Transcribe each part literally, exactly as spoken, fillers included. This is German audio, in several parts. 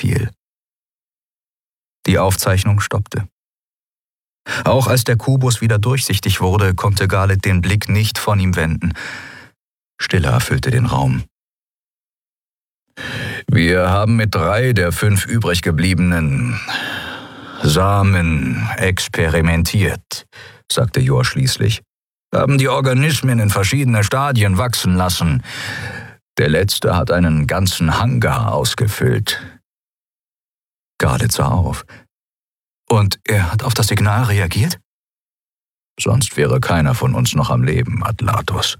fiel. Die Aufzeichnung stoppte. Auch als der Kubus wieder durchsichtig wurde, konnte Garlett den Blick nicht von ihm wenden. Stille erfüllte den Raum. »Wir haben mit drei der fünf übrig gebliebenen Samen experimentiert«, sagte Jor schließlich. »Haben die Organismen in verschiedene Stadien wachsen lassen. Der letzte hat einen ganzen Hangar ausgefüllt.« Garlett sah auf. »Und er hat auf das Signal reagiert?« »Sonst wäre keiner von uns noch am Leben, Atlatos.«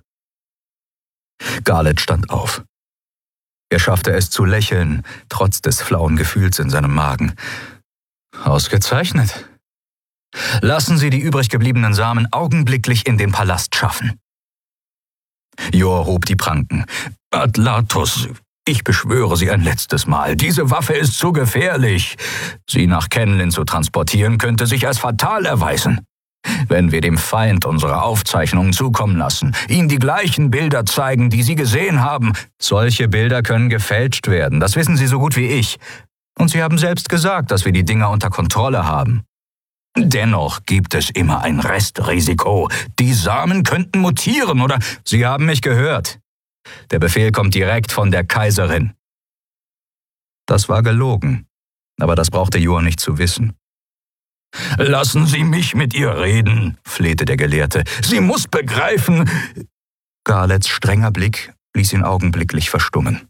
Garlett stand auf. Er schaffte es zu lächeln, trotz des flauen Gefühls in seinem Magen. »Ausgezeichnet. Lassen Sie die übrig gebliebenen Samen augenblicklich in den Palast schaffen.« Jor hob die Pranken. »Atlatos, ich beschwöre Sie ein letztes Mal, diese Waffe ist zu gefährlich. Sie nach Kenlin zu transportieren, könnte sich als fatal erweisen. Wenn wir dem Feind unsere Aufzeichnungen zukommen lassen, ihm die gleichen Bilder zeigen, die Sie gesehen haben. Solche Bilder können gefälscht werden, das wissen Sie so gut wie ich. Und Sie haben selbst gesagt, dass wir die Dinger unter Kontrolle haben. Dennoch gibt es immer ein Restrisiko. Die Samen könnten mutieren, oder? Sie haben mich gehört. Der Befehl kommt direkt von der Kaiserin.« Das war gelogen, aber das brauchte Jor nicht zu wissen. »Lassen Sie mich mit ihr reden«, flehte der Gelehrte. »Sie muss begreifen...« Garletts strenger Blick ließ ihn augenblicklich verstummen.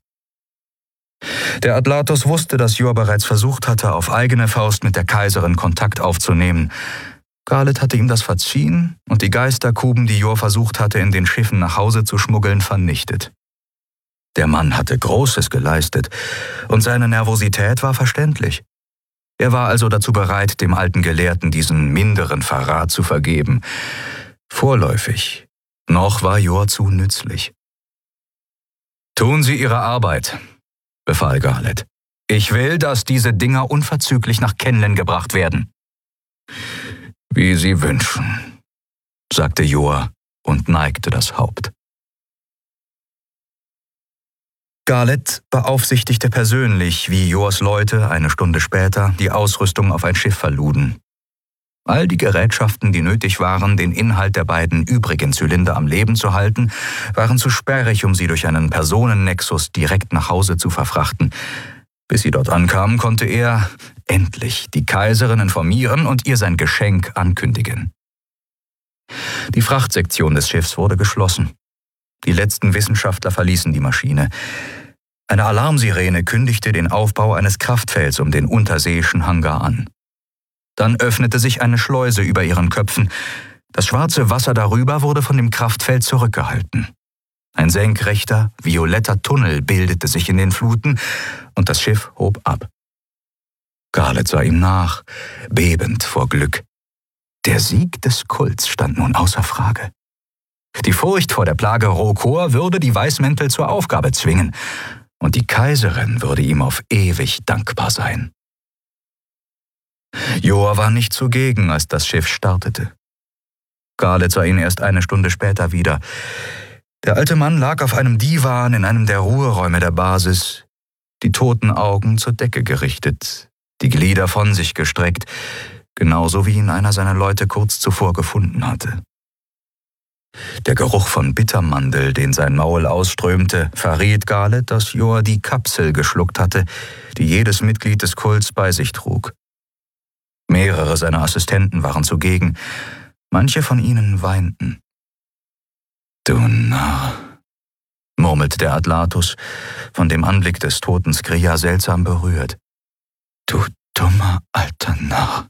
Der Atlatos wusste, dass Jor bereits versucht hatte, auf eigene Faust mit der Kaiserin Kontakt aufzunehmen. Garlett hatte ihm das verziehen und die Geisterkuben, die Jor versucht hatte, in den Schiffen nach Hause zu schmuggeln, vernichtet. Der Mann hatte Großes geleistet und seine Nervosität war verständlich. Er war also dazu bereit, dem alten Gelehrten diesen minderen Verrat zu vergeben. Vorläufig. Noch war Jor zu nützlich. »Tun Sie Ihre Arbeit«, befahl Garlett. »Ich will, dass diese Dinger unverzüglich nach Kenlin gebracht werden.« »Wie Sie wünschen«, sagte Jor und neigte das Haupt. Garlett beaufsichtigte persönlich, wie Jors Leute eine Stunde später die Ausrüstung auf ein Schiff verluden. All die Gerätschaften, die nötig waren, den Inhalt der beiden übrigen Zylinder am Leben zu halten, waren zu sperrig, um sie durch einen Personennexus direkt nach Hause zu verfrachten. Bis sie dort ankamen, konnte er endlich die Kaiserin informieren und ihr sein Geschenk ankündigen. Die Frachtsektion des Schiffs wurde geschlossen. Die letzten Wissenschaftler verließen die Maschine. Eine Alarmsirene kündigte den Aufbau eines Kraftfelds um den unterseeischen Hangar an. Dann öffnete sich eine Schleuse über ihren Köpfen. Das schwarze Wasser darüber wurde von dem Kraftfeld zurückgehalten. Ein senkrechter, violetter Tunnel bildete sich in den Fluten und das Schiff hob ab. Garlett sah ihm nach, bebend vor Glück. Der Sieg des Kults stand nun außer Frage. Die Furcht vor der Plage Rokor würde die Weißmäntel zur Aufgabe zwingen, und die Kaiserin würde ihm auf ewig dankbar sein. Jor war nicht zugegen, als das Schiff startete. Garlett sah ihn erst eine Stunde später wieder. Der alte Mann lag auf einem Divan in einem der Ruheräume der Basis, die toten Augen zur Decke gerichtet, die Glieder von sich gestreckt, genauso wie ihn einer seiner Leute kurz zuvor gefunden hatte. Der Geruch von Bittermandel, den sein Maul ausströmte, verriet Garlett, dass Jor die Kapsel geschluckt hatte, die jedes Mitglied des Kults bei sich trug. Mehrere seiner Assistenten waren zugegen, manche von ihnen weinten. »Du Narr«, murmelte der Atlatus, von dem Anblick des toten Skria seltsam berührt. »Du dummer alter Narr.«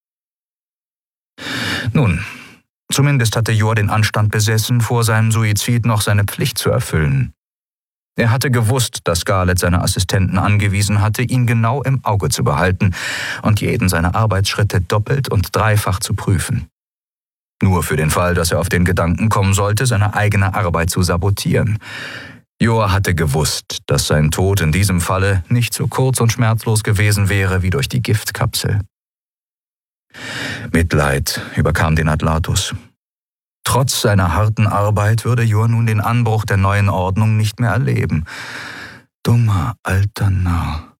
Nun, zumindest hatte Jor den Anstand besessen, vor seinem Suizid noch seine Pflicht zu erfüllen. Er hatte gewusst, dass Garlett seine Assistenten angewiesen hatte, ihn genau im Auge zu behalten und jeden seiner Arbeitsschritte doppelt und dreifach zu prüfen. Nur für den Fall, dass er auf den Gedanken kommen sollte, seine eigene Arbeit zu sabotieren. Jor hatte gewusst, dass sein Tod in diesem Falle nicht so kurz und schmerzlos gewesen wäre wie durch die Giftkapsel. Mitleid überkam den Atlatus. Trotz seiner harten Arbeit würde Jor nun den Anbruch der neuen Ordnung nicht mehr erleben. Dummer alter Narr.